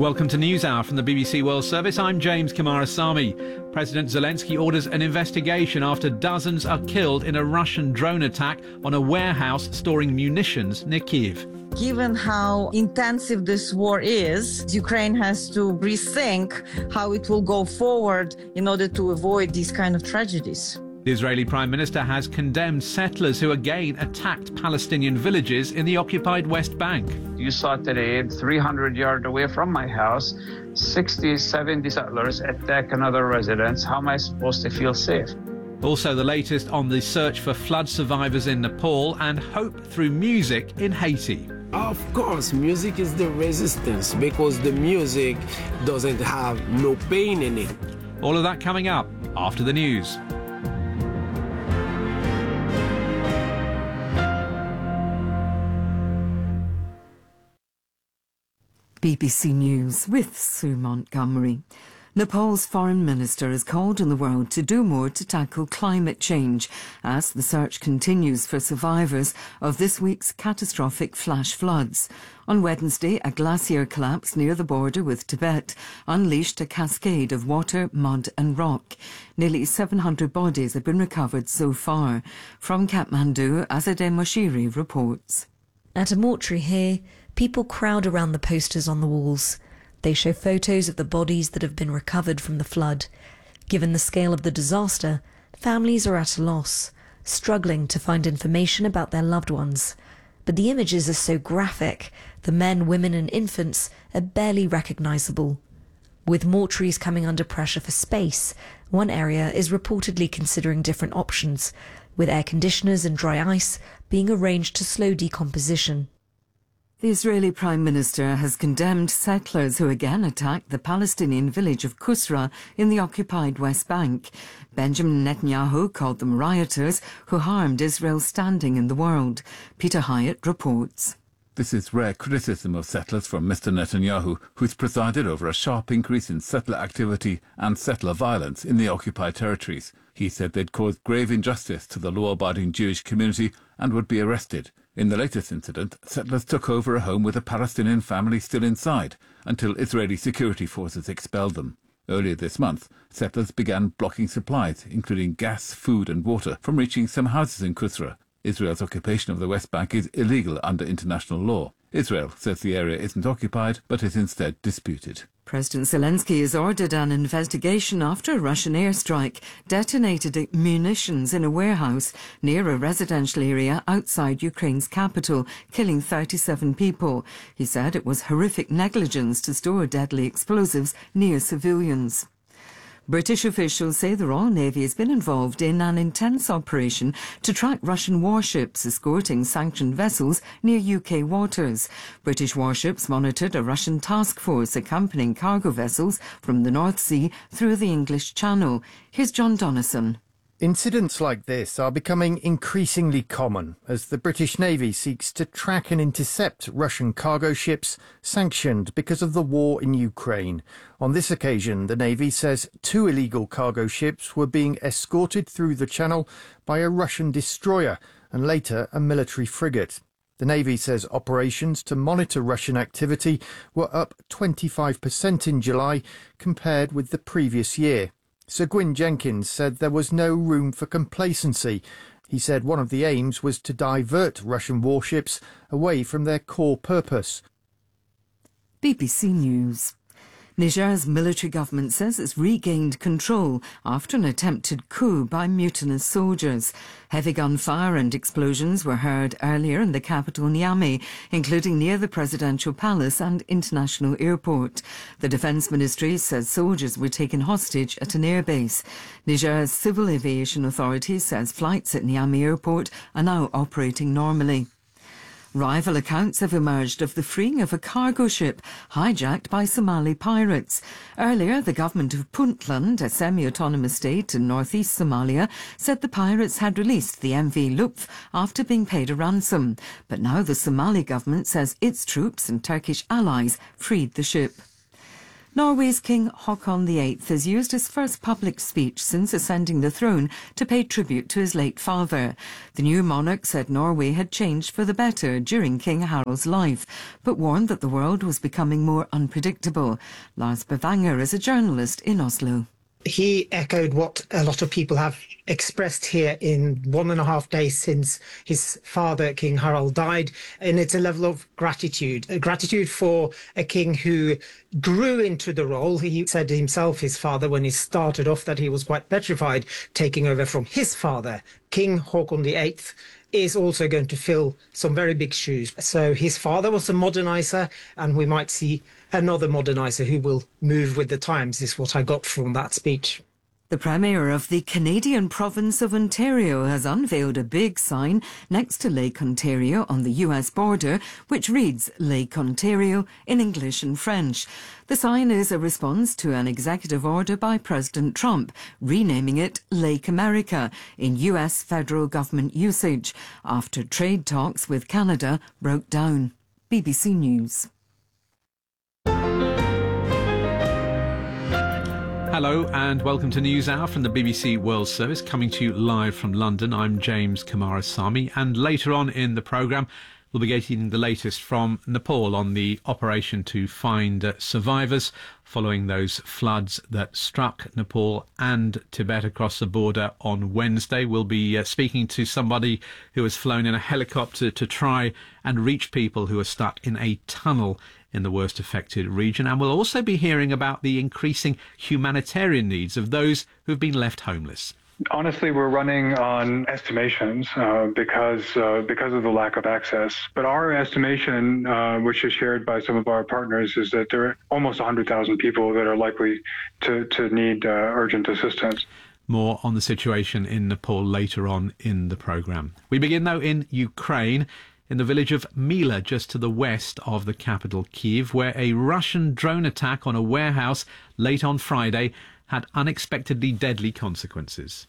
Welcome to NewsHour from the BBC World Service. I'm James Kamarasamy. President Zelensky orders an investigation after dozens are killed in a Russian drone attack on a warehouse storing munitions near Kyiv. Given how intensive this war is, Ukraine has to rethink how it will go forward in order to avoid these kind of tragedies. The Israeli Prime Minister has condemned settlers who again attacked Palestinian villages in the occupied West Bank. You saw today, 300 yards away from my house, 60, 70 settlers attack another residence. How am I supposed to feel safe? Also the latest on the search for flood survivors in Nepal and hope through music in Haiti. Of course, music is the resistance because the music doesn't have no pain in it. All of that coming up after the news. BBC News with Sue Montgomery. Nepal's foreign minister has called on the world to do more to tackle climate change as the search continues for survivors of this week's catastrophic flash floods. On Wednesday, a glacier collapse near the border with Tibet unleashed a cascade of water, mud and rock. Nearly 700 bodies have been recovered so far. From Kathmandu, Azadeh Moshiri reports. At a mortuary here, people crowd around the posters on the walls. They show photos of the bodies that have been recovered from the flood. Given the scale of the disaster, families are at a loss, struggling to find information about their loved ones. But the images are so graphic, the men, women and infants are barely recognisable. With mortuaries coming under pressure for space, one area is reportedly considering different options, with air conditioners and dry ice being arranged to slow decomposition. The Israeli Prime Minister has condemned settlers who again attacked the Palestinian village of Kusra in the occupied West Bank. Benjamin Netanyahu called them rioters who harmed Israel's standing in the world. Peter Hyatt reports. This is rare criticism of settlers from Mr. Netanyahu, who's presided over a sharp increase in settler activity and settler violence in the occupied territories. He said they'd caused grave injustice to the law-abiding Jewish community and would be arrested. In the latest incident, settlers took over a home with a Palestinian family still inside until Israeli security forces expelled them. Earlier this month, settlers began blocking supplies, including gas, food and water, from reaching some houses in Kusra. Israel's occupation of the West Bank is illegal under international law. Israel says the area isn't occupied, but is instead disputed. President Zelensky has ordered an investigation after a Russian airstrike detonated munitions in a warehouse near a residential area outside Ukraine's capital, killing 37 people. He said it was horrific negligence to store deadly explosives near civilians. British officials say the Royal Navy has been involved in an intense operation to track Russian warships escorting sanctioned vessels near UK waters. British warships monitored a Russian task force accompanying cargo vessels from the North Sea through the English Channel. Here's John Donnison. Incidents like this are becoming increasingly common as the British Navy seeks to track and intercept Russian cargo ships sanctioned because of the war in Ukraine. On this occasion, the Navy says 2 illegal cargo ships were being escorted through the channel by a Russian destroyer and later a military frigate. The Navy says operations to monitor Russian activity were up 25% in July compared with the previous year. Sir Gwyn Jenkins said there was no room for complacency. He said one of the aims was to divert Russian warships away from their core purpose. BBC News. Niger's military government says it's regained control after an attempted coup by mutinous soldiers. Heavy gunfire and explosions were heard earlier in the capital Niamey, including near the presidential palace and international airport. The defence ministry says soldiers were taken hostage at an airbase. Niger's civil aviation authority says flights at Niamey airport are now operating normally. Rival accounts have emerged of the freeing of a cargo ship hijacked by Somali pirates. Earlier, the government of Puntland, a semi-autonomous state in northeast Somalia, said the pirates had released the MV Lupf after being paid a ransom. But now the Somali government says its troops and Turkish allies freed the ship. Norway's King Haakon VIII has used his first public speech since ascending the throne to pay tribute to his late father. The new monarch said Norway had changed for the better during King Harald's life, but warned that the world was becoming more unpredictable. Lars Bavanger is a journalist in Oslo. He echoed what a lot of people have expressed here in 1.5 days since his father, King Harald, died. And it's a level of gratitude for a king who grew into the role. He said himself, his father, when he started off, that he was quite petrified taking over from his father. King Haakon VIII is also going to fill some very big shoes. So his father was a modernizer, and we might see another modernizer who will move with the times, is what I got from that speech. The Premier of the Canadian province of Ontario has unveiled a big sign next to Lake Ontario on the US border, which reads Lake Ontario in English and French. The sign is a response to an executive order by President Trump, renaming it Lake America in US federal government usage, after trade talks with Canada broke down. BBC News. Hello and welcome to News Hour from the BBC World Service, coming to you live from London. I'm James Kumarasamy, and later on in the programme we'll be getting the latest from Nepal on the operation to find survivors following those floods that struck Nepal and Tibet across the border on Wednesday. We'll be speaking to somebody who has flown in a helicopter to try and reach people who are stuck in a tunnel in the worst affected region, and we'll also be hearing about the increasing humanitarian needs of those who've been left homeless. Honestly, we're running on estimations because of the lack of access. But our estimation, which is shared by some of our partners, is that there are almost 100,000 people that are likely to need urgent assistance. More on the situation in Nepal later on in the programme. We begin, though, in Ukraine, in the village of Mila, just to the west of the capital, Kyiv, where a Russian drone attack on a warehouse late on Friday had unexpectedly deadly consequences.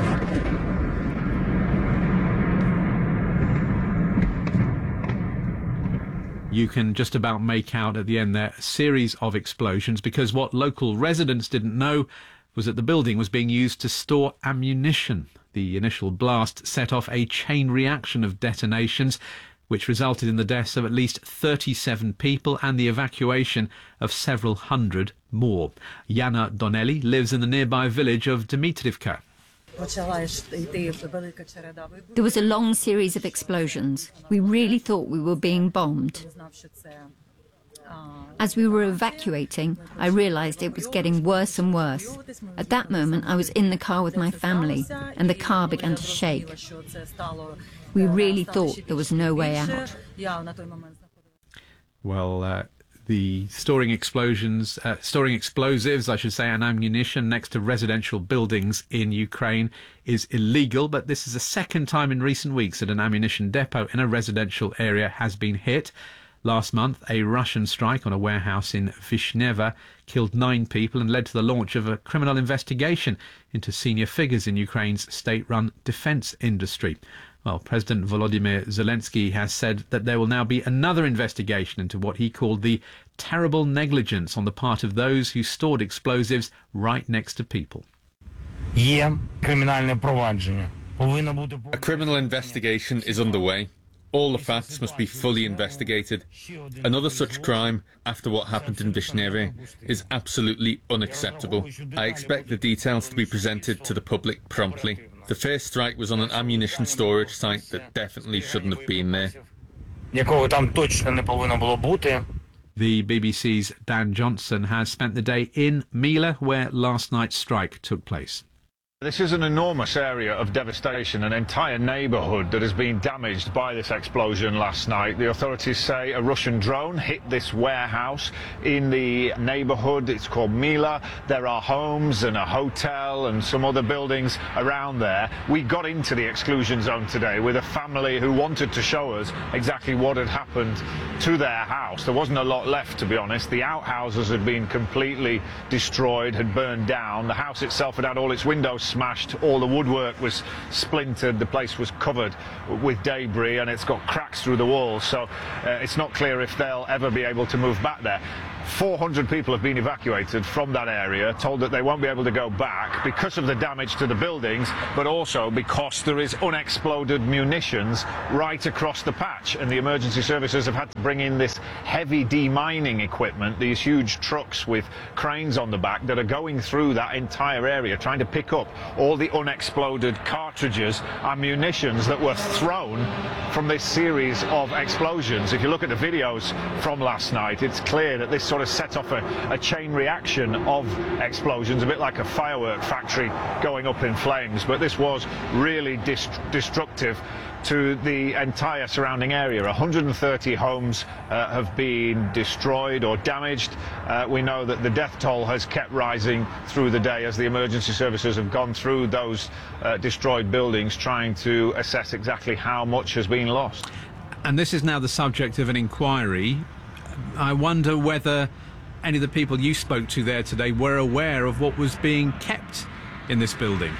You can just about make out at the end there a series of explosions, because what local residents didn't know was that the building was being used to store ammunition. The initial blast set off a chain reaction of detonations, which resulted in the deaths of at least 37 people and the evacuation of several hundred more. Yana Donnelly lives in the nearby village of Dmitrivka. There was a long series of explosions. We really thought we were being bombed. As we were evacuating, I realised it was getting worse and worse. At that moment, I was in the car with my family, and the car began to shake. We really thought there was no way out. Well, the storing explosives, I should say, and ammunition next to residential buildings in Ukraine is illegal, but this is the second time in recent weeks that an ammunition depot in a residential area has been hit. Last month, a Russian strike on a warehouse in Vishneva killed 9 people and led to the launch of a criminal investigation into senior figures in Ukraine's state-run defence industry. Well, President Volodymyr Zelensky has said that there will now be another investigation into what he called the terrible negligence on the part of those who stored explosives right next to people. A criminal investigation is underway. All the facts must be fully investigated. Another such crime, after what happened in Vishneva, is absolutely unacceptable. I expect the details to be presented to the public promptly. The first strike was on an ammunition storage site that definitely shouldn't have been there. The BBC's Dan Johnson has spent the day in Mila, where last night's strike took place. This is an enormous area of devastation, an entire neighbourhood that has been damaged by this explosion last night. The authorities say a Russian drone hit this warehouse in the neighbourhood. It's called Mila. There are homes and a hotel and some other buildings around there. We got into the exclusion zone today with a family who wanted to show us exactly what had happened to their house. There wasn't a lot left, to be honest. The outhouses had been completely destroyed, had burned down. The house itself had had all its windows smashed, all the woodwork was splintered, the place was covered with debris and it's got cracks through the walls, so it's not clear if they'll ever be able to move back there. 400 people have been evacuated from that area, told that they won't be able to go back because of the damage to the buildings, but also because there is unexploded munitions right across the patch, and the emergency services have had to bring in this heavy demining equipment, these huge trucks with cranes on the back that are going through that entire area, trying to pick up all the unexploded cartridges and munitions that were thrown from this series of explosions. If you look at the videos from last night, it's clear that this sort of set off a chain reaction of explosions, a bit like a firework factory going up in flames. But this was really destructive to the entire surrounding area. 130 homes have been destroyed or damaged. We know that the death toll has kept rising through the day as the emergency services have gone through those destroyed buildings, trying to assess exactly how much has been lost. And this is now the subject of an inquiry. I wonder whether any of the people you spoke to there today were aware of what was being kept in this building.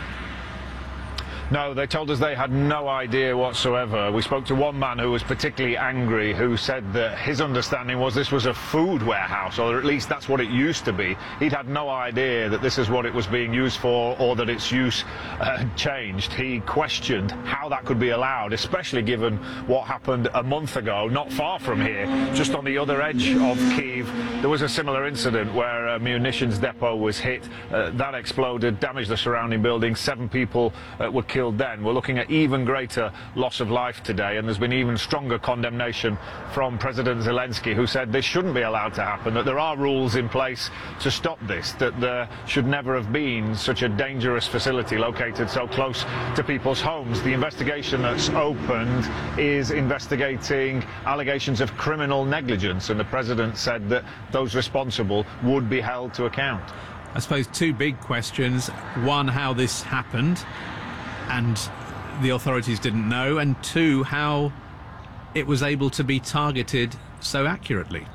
No, they told us they had no idea whatsoever. We spoke to one man who was particularly angry, who said that his understanding was this was a food warehouse, or at least that's what it used to be. He'd had no idea that this is what it was being used for, or that its use had changed. He questioned how that could be allowed, especially given what happened a month ago, not far from here, just on the other edge of Kyiv. There was a similar incident where a munitions depot was hit. That exploded, damaged the surrounding buildings. 7 people were killed then. We're looking at even greater loss of life today, and there's been even stronger condemnation from President Zelensky, who said this shouldn't be allowed to happen, that there are rules in place to stop this, that there should never have been such a dangerous facility located so close to people's homes. The investigation that's opened is investigating allegations of criminal negligence, and the President said that those responsible would be held to account. I suppose 2 big questions. One, how this happened and the authorities didn't know, and 2, how it was able to be targeted so accurately.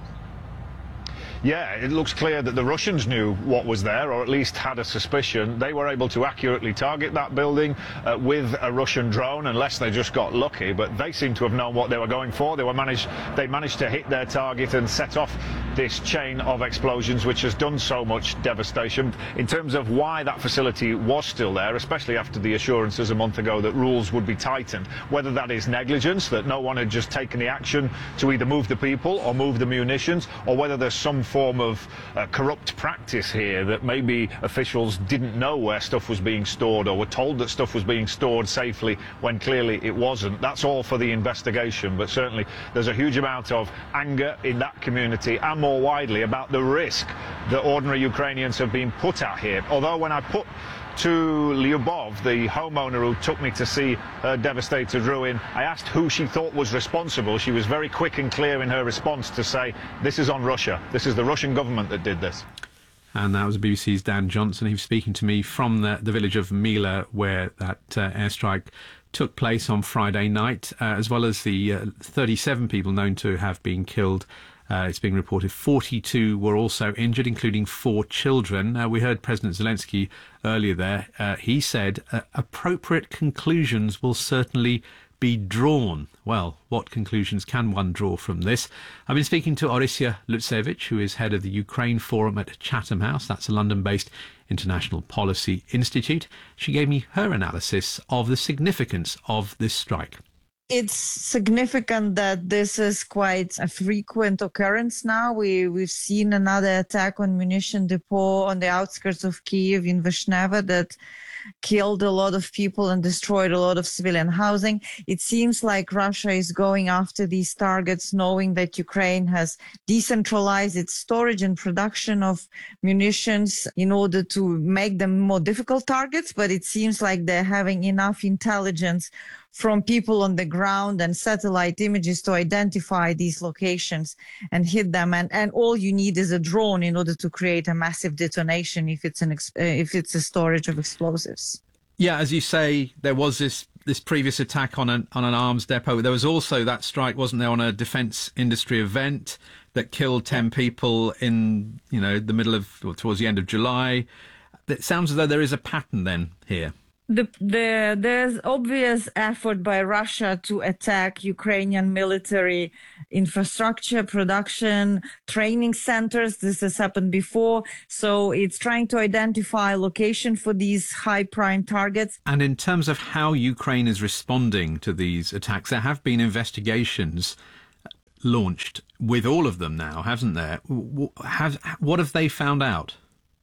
Yeah, it looks clear that the Russians knew what was there, or at least had a suspicion. They were able to accurately target that building with a Russian drone, unless they just got lucky. But they seem to have known what they were going for. They managed to hit their target and set off this chain of explosions, which has done so much devastation. In terms of why that facility was still there, especially after the assurances a month ago that rules would be tightened, whether that is negligence, that no one had just taken the action to either move the people or move the munitions, or whether there's some form of corrupt practice here, that maybe officials didn't know where stuff was being stored, or were told that stuff was being stored safely when clearly it wasn't. That's all for the investigation, but certainly there's a huge amount of anger in that community and more widely about the risk that ordinary Ukrainians have been put at here. Although when I put to Lyubov, the homeowner who took me to see her devastated ruin, I asked who she thought was responsible. She was very quick and clear in her response to say, this is on Russia. This is the Russian government that did this. And that was BBC's Dan Johnson. He was speaking to me from the village of Mila, where that airstrike took place on Friday night, as well as the 37 people known to have been killed. It's being reported 42 were also injured, including 4 children. We heard President Zelensky earlier there. He said appropriate conclusions will certainly be drawn. Well, what conclusions can one draw from this? I've been speaking to Orysia Lutsevich, who is head of the Ukraine Forum at Chatham House. That's a London-based international policy institute. She gave me her analysis of the significance of this strike. It's significant that this is quite a frequent occurrence now. We've seen another attack on munition depot on the outskirts of Kyiv in Vishneva that killed a lot of people and destroyed a lot of civilian housing. It seems like Russia is going after these targets, knowing that Ukraine has decentralized its storage and production of munitions in order to make them more difficult targets. But it seems like they're having enough intelligence from people on the ground and satellite images to identify these locations and hit them. And all you need is a drone in order to create a massive detonation if it's a storage of explosives. Yeah, as you say, there was this previous attack on an arms depot. There was also that strike, wasn't there, on a defence industry event that killed 10 people in, the middle of, or towards the end of July. It sounds as though there is a pattern then here. There's obvious effort by Russia to attack Ukrainian military infrastructure, production, training centers. This has happened before. So it's trying to identify location for these high prime targets. And in terms of how Ukraine is responding to these attacks, there have been investigations launched with all of them now, hasn't there? What have they found out?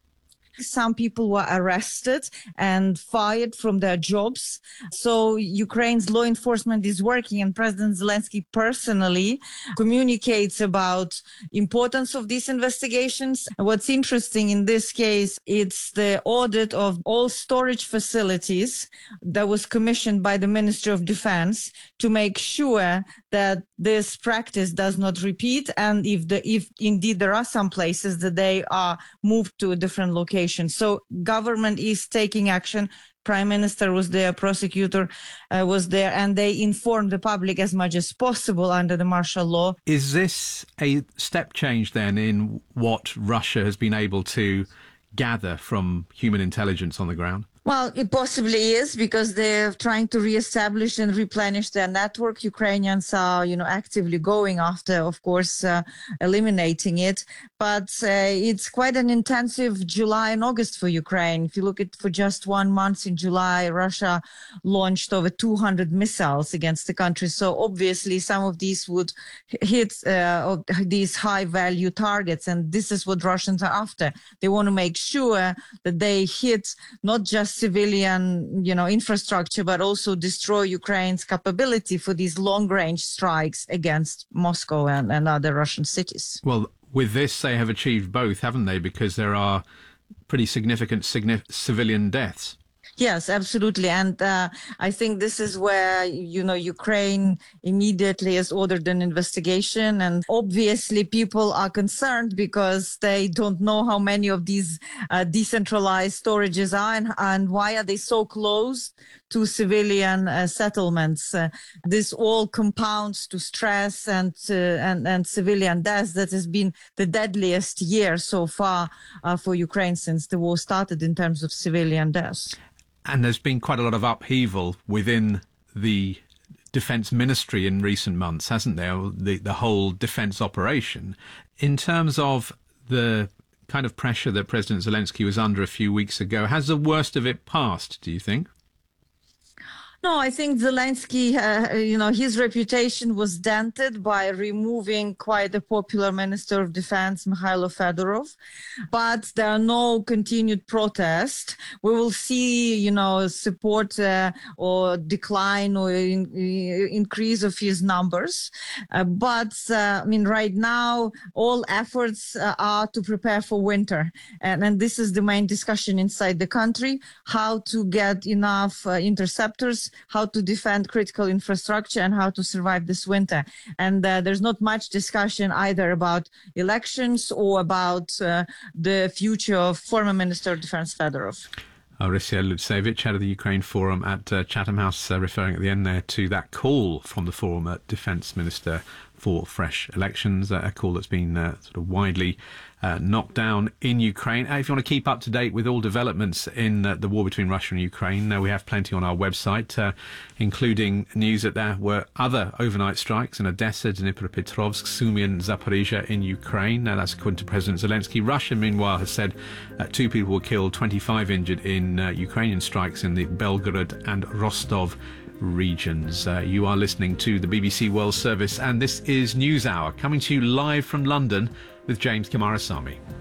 Some people were arrested and fired from their jobs. So Ukraine's law enforcement is working, and President Zelensky personally communicates about importance of these investigations. What's interesting in this case, it's the audit of all storage facilities that was commissioned by the Ministry of Defense to make sure that this practice does not repeat, and if indeed there are some places that they are moved to a different location. So government is taking action. Prime Minister was there, prosecutor was there, and they informed the public as much as possible under the martial law. Is this a step change then in what Russia has been able to gather from human intelligence on the ground? Well, it possibly is, because they're trying to reestablish and replenish their network. Ukrainians are, actively going after, of course, eliminating it. But it's quite an intensive July and August for Ukraine. If you look at for just 1 month in July, Russia launched over 200 missiles against the country. So obviously some of these would hit these high value targets. And this is what Russians are after. They want to make sure that they hit not just civilian, infrastructure, but also destroy Ukraine's capability for these long-range strikes against Moscow and other Russian cities. Well, with this, they have achieved both, haven't they? Because there are pretty significant civilian deaths. Yes, absolutely. And I think this is where, Ukraine immediately has ordered an investigation. And obviously people are concerned because they don't know how many of these decentralized storages are and why are they so close to civilian settlements. This all compounds to stress and civilian deaths. That has been the deadliest year so far for Ukraine since the war started in terms of civilian deaths. And there's been quite a lot of upheaval within the defence ministry in recent months, hasn't there? The whole defence operation. In terms of the kind of pressure that President Zelensky was under a few weeks ago, has the worst of it passed, do you think? No, I think Zelensky, his reputation was dented by removing quite a popular Minister of Defense, Mikhailo Fedorov. But there are no continued protests. We will see, support or decline or increase of his numbers. But right now, all efforts are to prepare for winter. And this is the main discussion inside the country, how to get enough interceptors, how to defend critical infrastructure, and how to survive this winter. And there's not much discussion either about elections or about the future of former Minister of Defense Fedorov. Orysia Lutsevich, head of the Ukraine Forum at Chatham House, referring at the end there to that call from the former Defence Minister for fresh elections, a call that's been sort of widely knocked down in Ukraine. If you want to keep up to date with all developments in the war between Russia and Ukraine, we have plenty on our website, including news that there were other overnight strikes in Odessa, Dnipropetrovsk, Sumy and Zaporizhia in Ukraine. Now, that's according to President Zelensky. Russia, meanwhile, has said 2 people were killed, 25 injured in Ukrainian strikes in the Belgorod and Rostov regions. You are listening to the BBC World Service, and this is NewsHour, coming to you live from London with James Kamarasamy.